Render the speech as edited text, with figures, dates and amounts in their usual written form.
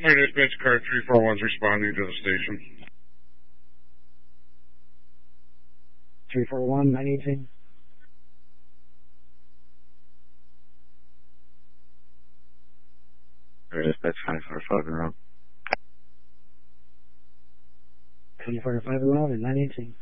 My dispatch car 341's responding to the station. 341, 918. Dispatch 545 around. 24-5 around and 918.